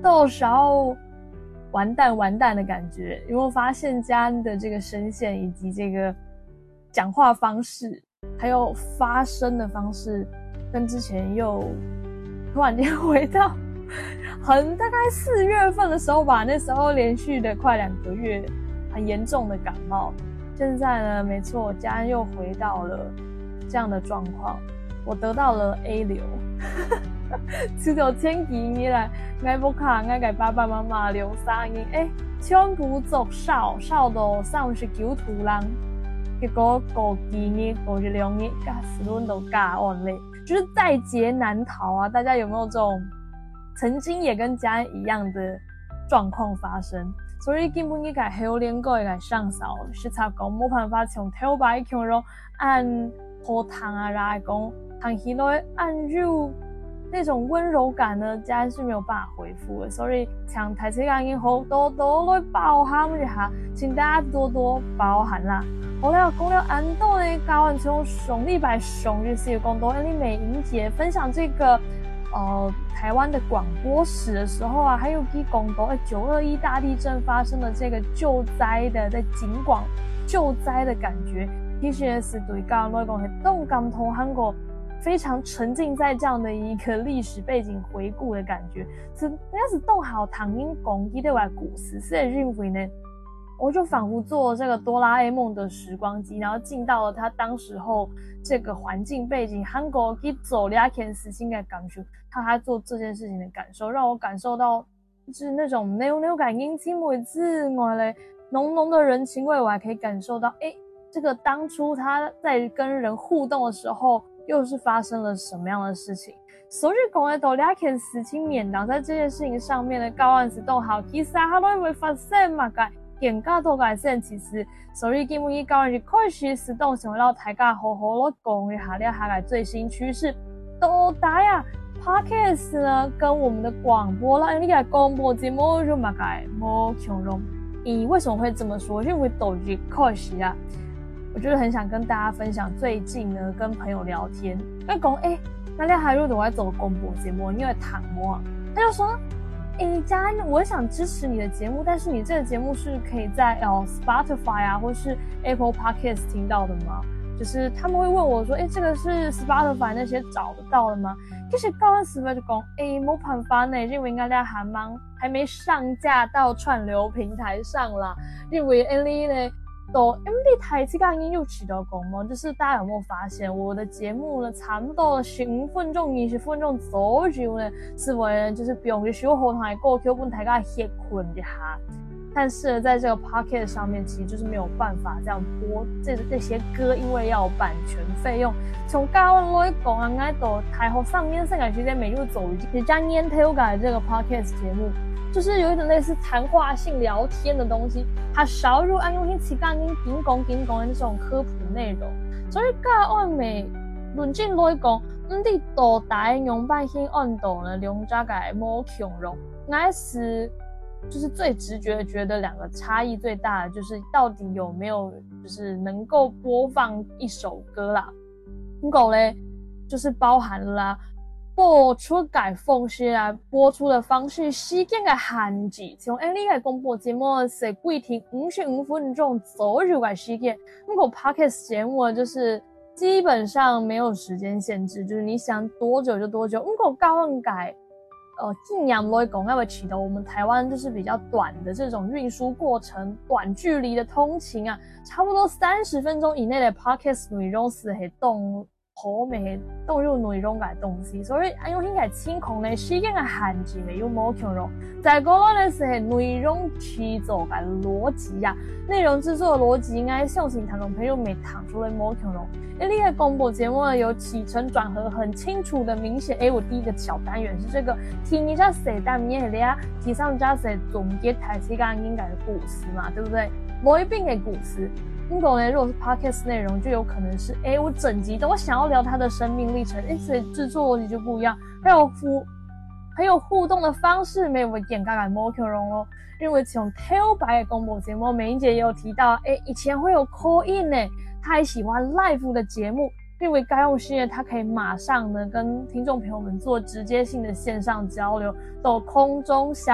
多少完蛋的感觉？有没有发现嘉恩的这个声线以及这个讲话方式，还有发声的方式，跟之前又突然间回到大概4月份的时候吧，那时候连续的快2个月很严重的感冒。现在呢，没错，嘉恩又回到了这样的状况，我得到了 A 流。自从前几以来，我要卡我给爸爸妈妈留3音，全部作少到39突人，结果过几日、过1、2日，死轮都嘎完嘞，就是在劫难逃啊！大家有没有这种曾经也跟嘉恩一样的状况发生？所以根本一改后练过一改上手，是差讲没办法从头摆强咯，按喉糖啊来讲，糖起来按入那种温柔感呢，嘉恩是没有办法回复的。所以像台词讲音好多来包涵一下，请大家多多包涵啦。好了，讲了安豆呢，嘉恩从上礼拜上就是讲到你美英姐分享这个。台湾的广播史的时候啊，还有去讲到921大地震发生的这个救灾的，在警广救灾的感觉，其实是对刚刚来讲是动感头韩国非常沉浸在这样的一个历史背景回顾的感觉，是那是动好唐英讲起的话故事，是认为呢，我就仿佛坐这个哆啦 A 梦的时光机，然后进到了他当时候这个环境背景，韩国去走2件事情的感受，他做这件事情的感受，让我感受到就是那种扭感阴亲为之外嘞，浓的人情味，我还可以感受到，这个当初他在跟人互动的时候，又是发生了什么样的事情？所以讲的2件事情面当在这件事情上面的高安是都好，其实他都会发生嘛个。更加多改善，其实所以根本伊教人是开始始动想要大家好好来讲一下下最新趋势。到底啊 ，Podcast 呢跟我们的广播啦，你个广播节目就嘛个无相容。为什么会这么说？因为都是开始啊，我就是很想跟大家分享最近呢跟朋友聊天，那讲那你还如果在做广播节目，因为躺摸，他就说。嘉恩，我想支持你的节目，但是你这个节目是可以在Spotify 啊，或是 Apple Podcast 听到的吗？就是他们会问我说，这个是 Spotify 那些找得到的吗？其实高安 Spotify 就讲，没办法呢，因为应该在还没上架到串流平台上啦，因为你呢。你台词刚音又起到讲嘛，就是大家有没有发现我的节目呢，差不多15分钟、20分钟左右呢，是为了就是不用去修后台过 Q 本台个歇困一下。但是在这个 Podcast 上面，其实就是没有办法这样播这些歌，因为要有版权费用。从高安来讲啊，我到台后上面上个时间每日走一集，加烟头改这个 Podcast 节目。就是有一点类似谈话性聊天的东西，它少入按用性词干跟顶讲的那种科普内容，所以甲我美论证来讲，你到底用半天按度呢，两者个无相容，我是就是最直觉的觉得两个差异最大的就是到底有没有就是能够播放一首歌啦，狗嘞就是包含了啦。播出改奉献啊，播出的方式时间的限制，从你嘅广播节目是规定55分钟左右嘅时间，如果 Podcast 节目就是基本上没有时间限制，就是你想多久就多久。如果高温改，尽量来讲要起到我们台湾就是比较短的这种运输过程，短距离的通勤啊，差不多30分钟以内的 Podcast 内容是会好美动入内容嘅东西，所以按用现在情况呢，时间嘅限制呢有冇强容。再过来呢是内容制作嘅逻辑啊，内容制作的逻辑应该相信听众朋友没谈出来冇强容。你嘅广播节目呢有起承转合很清楚的明显。我第一个小单元是这个听一下谁单面的呀，提上加谁总结台词刚应该的故事嘛，对不对？某一遍嘅故事。如果呢，如果是 podcast 内容，就有可能是我整集都想要聊他的生命历程，所以制作逻辑就不一样，还有互动的方式没有点嘎嘎冇可能哦。因为从头白的广播节目，美英姐也有提到，以前会有 call in 呢，她还喜欢 live 的节目，因为该用系列她可以马上呢跟听众朋友们做直接性的线上交流，到空中相